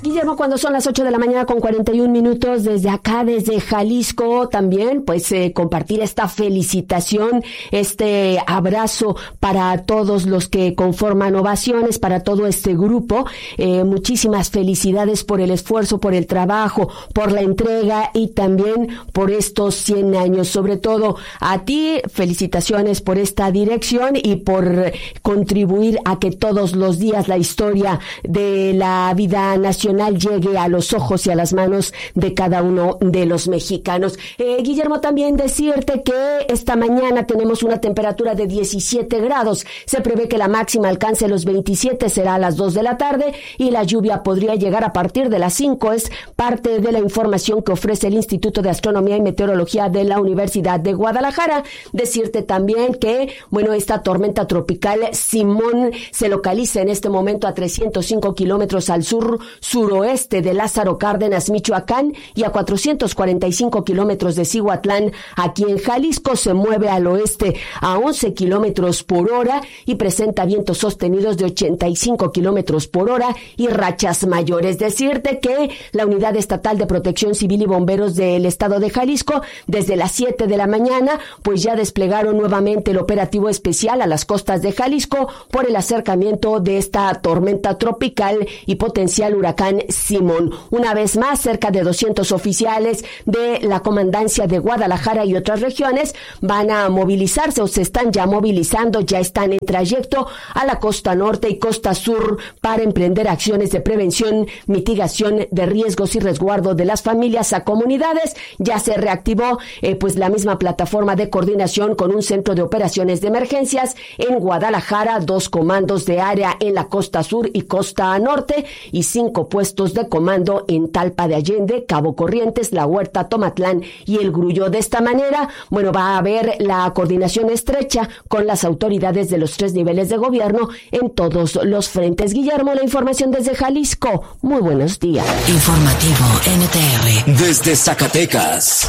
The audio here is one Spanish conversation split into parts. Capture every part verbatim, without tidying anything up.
Guillermo, cuando son las ocho de la mañana con cuarenta y un minutos, desde acá, desde Jalisco, también, pues, eh, compartir esta felicitación, este abrazo para todos los que conforman Ovaciones, para todo este grupo. Eh, muchísimas felicidades por el esfuerzo, por el trabajo, por la entrega y también por estos cien años. Sobre todo a ti, felicitaciones por esta dirección y por contribuir a que todos los días la historia de la vida nacional llegue a los ojos y a las manos de cada uno de los mexicanos. Eh, Guillermo, también decirte que esta mañana tenemos una temperatura de diecisiete grados. Se prevé que la máxima alcance los veintisiete, será a las dos de la tarde, y la lluvia podría llegar a partir de las cinco. Es parte de la información que ofrece el Instituto de Astronomía y Meteorología de la Universidad de Guadalajara. Decirte también que, bueno, esta tormenta tropical Simón se localiza en este momento a trescientos cinco kilómetros al sur, suroeste de Lázaro Cárdenas, Michoacán, y a cuatrocientos cuarenta y cinco kilómetros de Cihuatlán, aquí en Jalisco. Se mueve al oeste a once kilómetros por hora y presenta vientos sostenidos de ochenta y cinco kilómetros por hora y rachas mayores. Decirte que la Unidad Estatal de Protección Civil y Bomberos del Estado de Jalisco, desde las siete de la mañana, pues ya desplegaron nuevamente el operativo especial a las costas de Jalisco por el acercamiento de esta tormenta tropical y potencial huracán Simón. Una vez más, cerca de doscientos oficiales de la Comandancia de Guadalajara y otras regiones van a movilizarse o se están ya movilizando, ya están en trayecto a la costa norte y costa sur para emprender acciones de prevención, mitigación de riesgos y resguardo de las familias a comunidades. Ya se reactivó eh, pues la misma plataforma de coordinación con un centro de operaciones de emergencias en Guadalajara, dos comandos de área en la costa sur y costa norte y cinco puestos de comando en Talpa de Allende, Cabo Corrientes, La Huerta, Tomatlán y El Grullo. De esta manera, bueno, va a haber la coordinación estrecha con las autoridades de los tres niveles de gobierno en todos los frentes. Guillermo, la información desde Jalisco. Muy buenos días. Informativo N T R. Desde Zacatecas.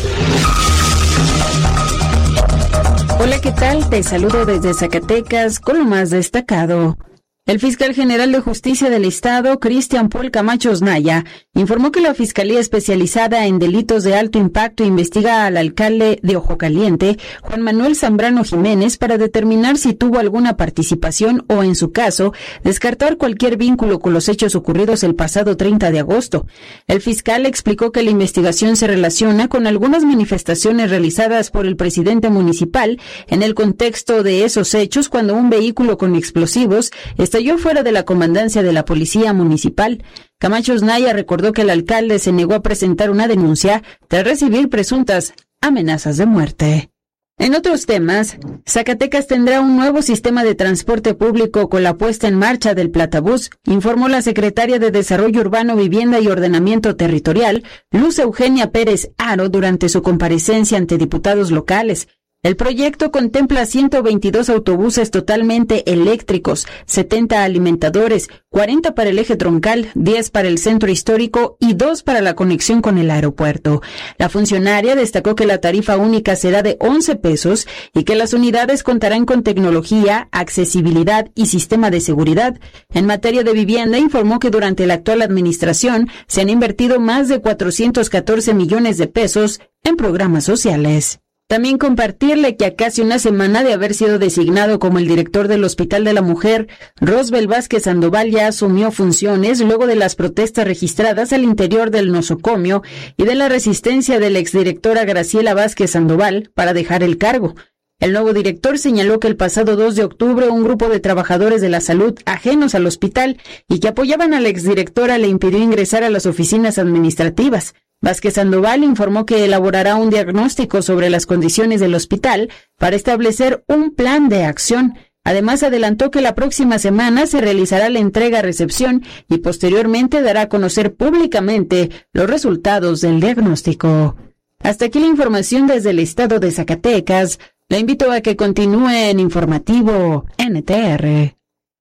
Hola, ¿qué tal? Te saludo desde Zacatecas con lo más destacado. El fiscal general de Justicia del Estado, Cristian Paul Camacho Osnaya, informó que la Fiscalía Especializada en Delitos de Alto Impacto investiga al alcalde de Ojo Caliente, Juan Manuel Zambrano Jiménez, para determinar si tuvo alguna participación o, en su caso, descartar cualquier vínculo con los hechos ocurridos el pasado treinta de agosto. El fiscal explicó que la investigación se relaciona con algunas manifestaciones realizadas por el presidente municipal en el contexto de esos hechos, cuando un vehículo con explosivos está estalló fuera de la comandancia de la Policía Municipal. Camacho Osnaya recordó que el alcalde se negó a presentar una denuncia tras recibir presuntas amenazas de muerte. En otros temas, Zacatecas tendrá un nuevo sistema de transporte público con la puesta en marcha del Platabús, informó la secretaria de Desarrollo Urbano, Vivienda y Ordenamiento Territorial, Luz Eugenia Pérez Haro, durante su comparecencia ante diputados locales. El proyecto contempla ciento veintidós autobuses totalmente eléctricos, setenta alimentadores, cuarenta para el eje troncal, diez para el centro histórico y dos para la conexión con el aeropuerto. La funcionaria destacó que la tarifa única será de once pesos y que las unidades contarán con tecnología, accesibilidad y sistema de seguridad. En materia de vivienda, informó que durante la actual administración se han invertido más de cuatrocientos catorce millones de pesos en programas sociales. También compartirle que a casi una semana de haber sido designado como el director del Hospital de la Mujer, Rosbel Vázquez Sandoval ya asumió funciones luego de las protestas registradas al interior del nosocomio y de la resistencia de la exdirectora Graciela Vázquez Sandoval para dejar el cargo. El nuevo director señaló que el pasado dos de octubre un grupo de trabajadores de la salud ajenos al hospital y que apoyaban a la exdirectora le impidió ingresar a las oficinas administrativas. Vázquez Sandoval informó que elaborará un diagnóstico sobre las condiciones del hospital para establecer un plan de acción. Además, adelantó que la próxima semana se realizará la entrega-recepción y posteriormente dará a conocer públicamente los resultados del diagnóstico. Hasta aquí la información desde el estado de Zacatecas. La invito a que continúe en Informativo N T R.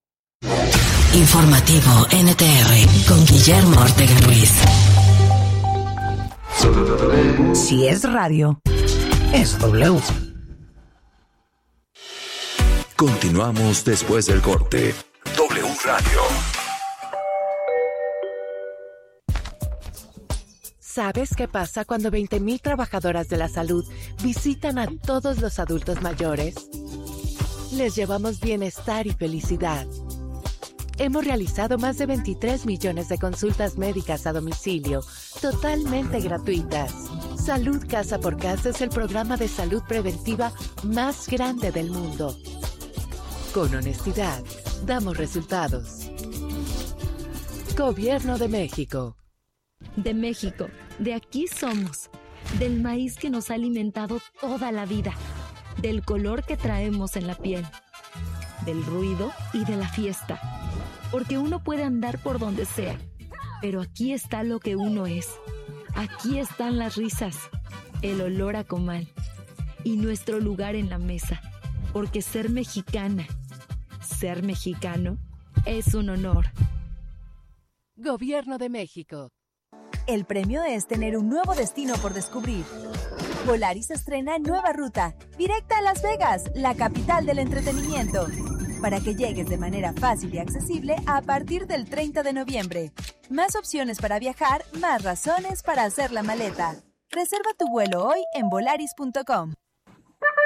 Informativo N T R con Guillermo Ortega Ruiz. Si es radio, es W. Continuamos después del corte. W Radio. ¿Sabes qué pasa cuando veinte mil trabajadoras de la salud visitan a todos los adultos mayores? Les llevamos bienestar y felicidad. Hemos realizado más de veintitrés millones de consultas médicas a domicilio, totalmente gratuitas. Salud Casa por Casa es el programa de salud preventiva más grande del mundo. Con honestidad, damos resultados. Gobierno de México. De México, de aquí somos. Del maíz que nos ha alimentado toda la vida. Del color que traemos en la piel. Del ruido y de la fiesta. Porque uno puede andar por donde sea, pero aquí está lo que uno es. Aquí están las risas, el olor a comal y nuestro lugar en la mesa. Porque ser mexicana, ser mexicano, es un honor. Gobierno de México. El premio es tener un nuevo destino por descubrir. Volaris estrena nueva ruta, directa a Las Vegas, la capital del entretenimiento, para que llegues de manera fácil y accesible a partir del treinta de noviembre. Más opciones para viajar, más razones para hacer la maleta. Reserva tu vuelo hoy en volaris punto com.